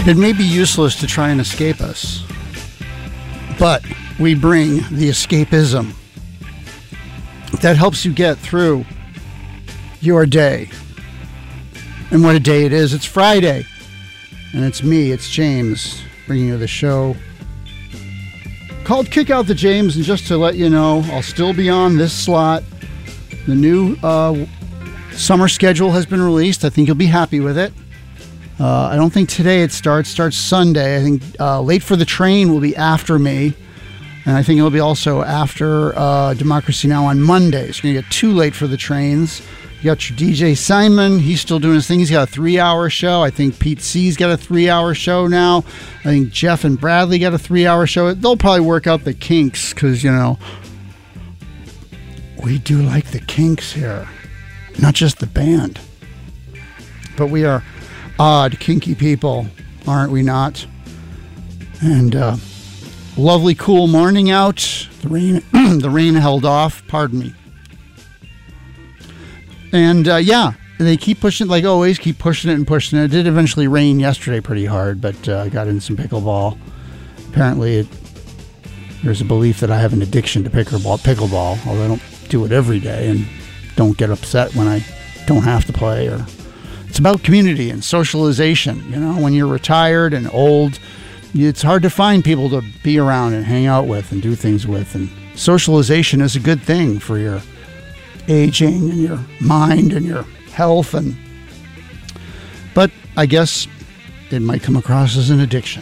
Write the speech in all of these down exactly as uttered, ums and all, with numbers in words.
It may be useless to try and escape us, but we bring the escapism that helps you get through your day. And what a day it is. It's Friday. And it's me, it's James, bringing you the show called Kick Out the James. And just to let you know, I'll still be on this slot. The new uh, summer schedule has been released. I think you'll be happy with it. Uh, I don't think today it starts. It starts Sunday. I think uh, Late for the Train will be after me. And I think it'll be also after uh, Democracy Now! On Monday. So you're going to get two Late for the Trains. You got your D J Simon. He's still doing his thing. He's got a three-hour show. I think Pete C's got a three-hour show now. I think Jeff and Bradley got a three-hour show. They'll probably work out the kinks because, you know, we do like the kinks here. Not just the band. But we are odd, kinky people, aren't we not? And uh, lovely, cool morning out. The rain, the rain held off. Pardon me. And uh, yeah, they keep pushing, like always, keep pushing it and pushing it. It did eventually rain yesterday pretty hard, but uh, I got in some pickleball. Apparently, it, there's a belief that I have an addiction to pickleball, pickleball, although I don't do it every day and don't get upset when I don't have to play. Or it's about community and socialization. You know, when you're retired and old, it's hard to find people to be around and hang out with and do things with. And socialization is a good thing for your aging and your mind and your health. And but I guess it might come across as an addiction.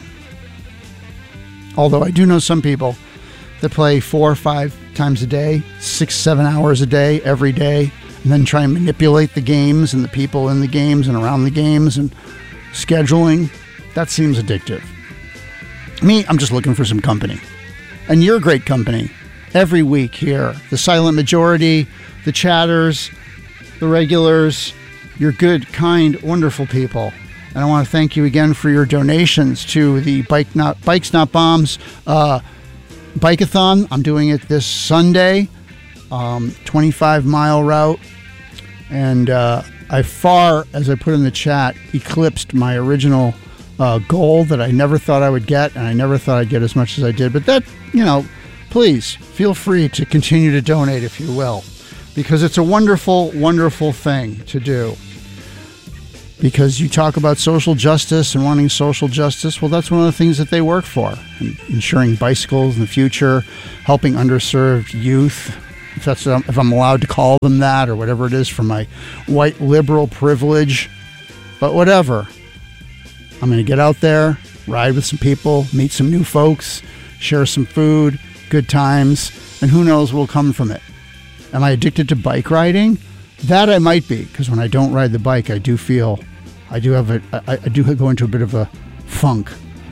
Although I do know some people that play four or five times a day, six, seven hours a day, every day, and then try and manipulate the games and the people in the games and around the games and scheduling. That seems addictive. Me, I'm just looking for some company. And you're great company every week here. The silent majority, the chatters, the regulars. You're good, kind, wonderful people. And I want to thank you again for your donations to the Bike Not Bikes Not Bombs uh, Bike-a-thon. I'm doing it this Sunday, um, twenty-five mile route. And uh, I far, as I put in the chat, eclipsed my original uh, goal that I never thought I would get, and I never thought I'd get as much as I did. But that, you know, please feel free to continue to donate if you will, because it's a wonderful, wonderful thing to do. Because you talk about social justice and wanting social justice, well, that's one of the things that they work for. Ensuring bicycles in the future, helping underserved youth, if that's if I'm allowed to call them that, or whatever it is for my white liberal privilege. But whatever. I'm going to get out there, ride with some people, meet some new folks, share some food, good times, and who knows what will come from it. Am I addicted to bike riding? That I might be, because when I don't ride the bike, I do feel, I do have a, I, I do go into a bit of a funk.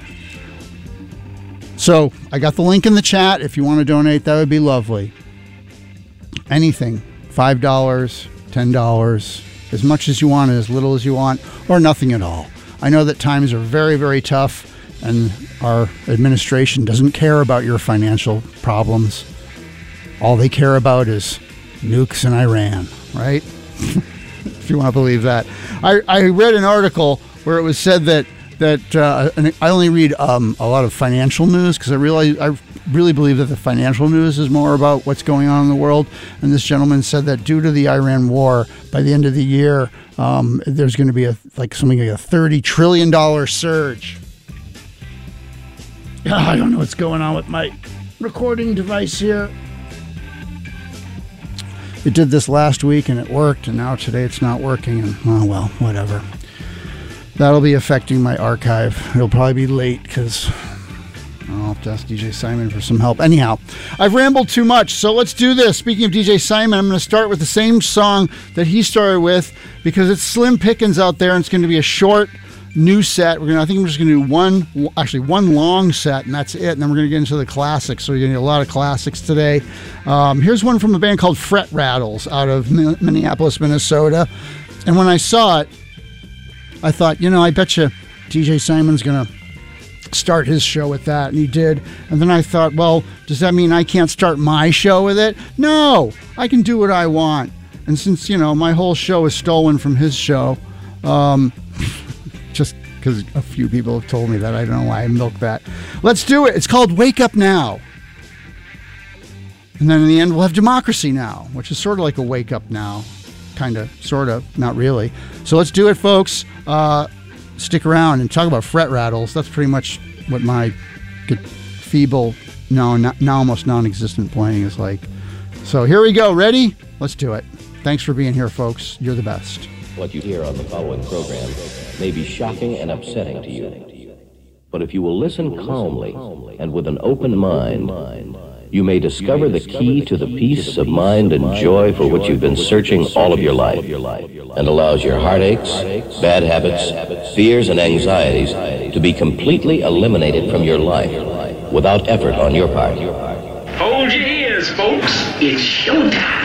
So I got the link in the chat. If you want to donate, that would be lovely. Anything, five dollars, ten dollars, as much as you want, as little as you want, or nothing at all. I know that times are very, very tough, and our administration doesn't care about your financial problems. All they care about is nukes in Iran, right? If you want to believe that. I, I read an article where it was said that that uh, and I only read um, a lot of financial news because I really I really believe that the financial news is more about what's going on in the world. And this gentleman said that due to the Iran war, by the end of the year, um, there's going to be a like something like a thirty trillion dollars surge. I don't know what's going on with my recording device here. It did this last week and it worked, and now today it's not working, and oh well, whatever. That'll be affecting my archive. It'll probably be late because I'll have to ask D J Simon for some help. Anyhow, I've rambled too much, so let's do this. Speaking of D J Simon, I'm going to start with the same song that he started with because it's slim pickings out there, and it's going to be a short new set. We're gonna. I think I'm just going to do one, actually one long set, and that's it. And then we're going to get into the classics. So you're going to get a lot of classics today. Um, here's one from a band called Fret Rattles out of Minneapolis, Minnesota. And when I saw it, I thought, you know, I bet you D J Simon's going to start his show with that, and he did. And then I thought, well, does that mean I can't start my show with it? No, I can do what I want. And since, you know, my whole show is stolen from his show, um, just because a few people have told me that. I don't know why I milked that. Let's do it. It's called Wake Up Now. And then in the end, we'll have Democracy Now, which is sort of like a wake up now. Kind of, sort of, not really. So let's do it, folks. Uh, stick around and talk about fret rattles. That's pretty much what my good, feeble, no, not, now almost non-existent playing is like. So here we go. Ready? Let's do it. Thanks for being here, folks. You're the best. What you hear on the following program may be shocking and upsetting to you. But if you will listen calmly and with an open mind, you may discover the key to the peace of mind and joy for which you've been searching all of your life, and allows your heartaches, bad habits, fears, and anxieties to be completely eliminated from your life without effort on your part. Hold your ears, folks. It's showtime.